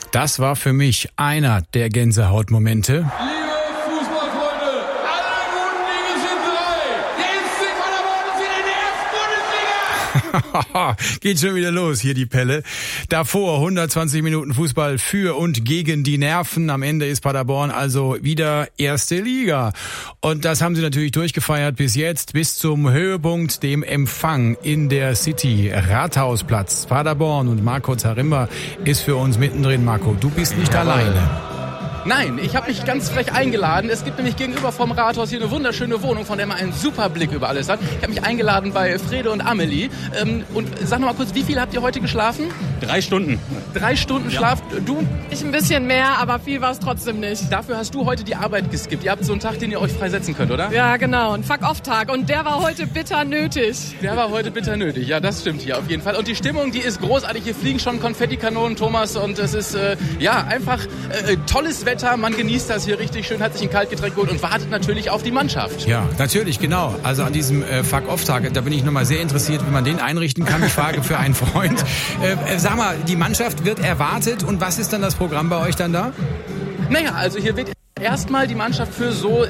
Das war für mich einer der Gänsehautmomente. Geht schon wieder los, hier die Pelle. Davor 120 Minuten Fußball für und gegen die Nerven. Am Ende ist Paderborn also wieder erste Liga. Und das haben sie natürlich durchgefeiert bis jetzt, bis zum Höhepunkt, dem Empfang in der City. Rathausplatz, Paderborn und Marco Zaremba ist für uns mittendrin. Marco, du bist nicht alleine. Nein, ich habe mich ganz frech eingeladen. Es gibt nämlich gegenüber vom Rathaus hier eine wunderschöne Wohnung, von der man einen super Blick über alles hat. Ich habe mich eingeladen bei Frede und Amelie. Und sag noch mal kurz, wie viel habt ihr heute geschlafen? 3 Stunden. 3 Stunden Schlaf. Du? Ich ein bisschen mehr, aber viel war es trotzdem nicht. Dafür hast du heute die Arbeit geskippt. Ihr habt so einen Tag, den ihr euch freisetzen könnt, oder? Ja, genau. Ein Fuck-Off-Tag. Und der war heute bitter nötig. Der war heute bitter nötig. Ja, das stimmt hier auf jeden Fall. Und die Stimmung, die ist großartig. Hier fliegen schon Konfettikanonen, Thomas. Und es ist einfach tolles Wetter. Man genießt das hier richtig schön, hat sich ein Kaltgetränk geholt und wartet natürlich auf die Mannschaft. Ja, natürlich, genau. Also an diesem Fuck-Off-Tag, da bin ich nochmal sehr interessiert, wie man den einrichten kann. Ich frage für einen Freund. Sag mal, die Mannschaft wird erwartet und was ist dann das Programm bei euch dann da? Naja, also hier wird erstmal die Mannschaft für so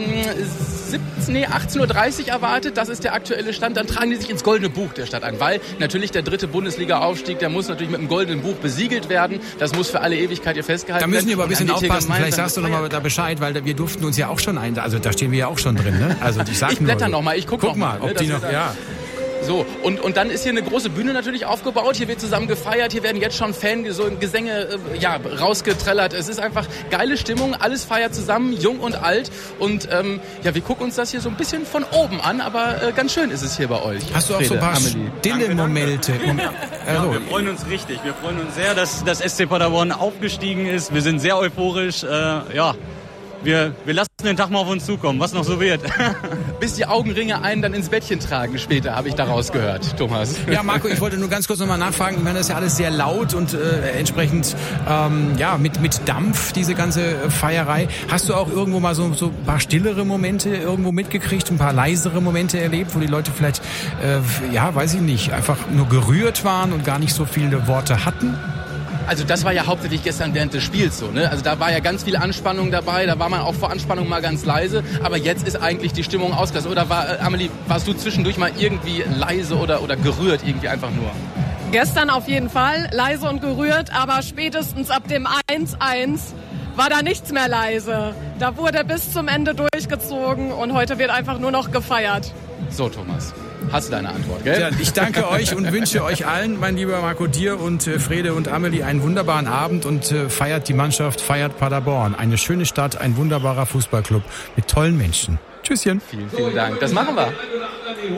18.30 Uhr erwartet. Das ist der aktuelle Stand. Dann tragen die sich ins Goldene Buch der Stadt ein, weil natürlich der 3. Bundesliga-Aufstieg, der muss natürlich mit dem Goldenen Buch besiegelt werden. Das muss für alle Ewigkeit hier festgehalten werden. Da müssen wir aber ein bisschen aufpassen. Vielleicht sagst du nochmal da Bescheid, weil wir durften uns ja auch schon also da stehen wir ja auch schon drin. Ne? Also ich blätter nochmal, ich guck mal, ob die noch, ja. So, und dann ist hier eine große Bühne natürlich aufgebaut. Hier wird zusammen gefeiert. Hier werden jetzt schon Fangesänge rausgetrellert. Es ist einfach geile Stimmung. Alles feiert zusammen, jung und alt. Und wir gucken uns das hier so ein bisschen von oben an. Aber ganz schön ist es hier bei euch. Hast du auch so ein paar stille Momente? Ja, wir freuen uns richtig. Wir freuen uns sehr, dass das SC Paderborn aufgestiegen ist. Wir sind sehr euphorisch. Wir lassen den Tag mal auf uns zukommen, was noch so wird. Bis die Augenringe einen dann ins Bettchen tragen später, habe ich daraus gehört, Thomas. Ja, Marco, ich wollte nur ganz kurz nochmal nachfragen. Ich meine, das ist ja alles sehr laut und entsprechend mit Dampf, diese ganze Feierei. Hast du auch irgendwo mal so ein paar stillere Momente irgendwo mitgekriegt, ein paar leisere Momente erlebt, wo die Leute vielleicht, weiß ich nicht, einfach nur gerührt waren und gar nicht so viele Worte hatten? Also das war ja hauptsächlich gestern während des Spiels so, ne? Also da war ja ganz viel Anspannung dabei, da war man auch vor Anspannung mal ganz leise, aber jetzt ist eigentlich die Stimmung ausgelassen. Oder Amelie, warst du zwischendurch mal irgendwie leise oder gerührt irgendwie einfach nur? Gestern auf jeden Fall leise und gerührt, aber spätestens ab dem 1-1 war da nichts mehr leise. Da wurde bis zum Ende durchgezogen und heute wird einfach nur noch gefeiert. So, Thomas. Hast du deine Antwort, gell? Ja, ich danke euch und wünsche euch allen, mein lieber Marco, dir und Frede und Amelie, einen wunderbaren Abend und feiert die Mannschaft, feiert Paderborn. Eine schöne Stadt, ein wunderbarer Fußballclub mit tollen Menschen. Tschüsschen. Vielen, vielen Dank. Das machen wir.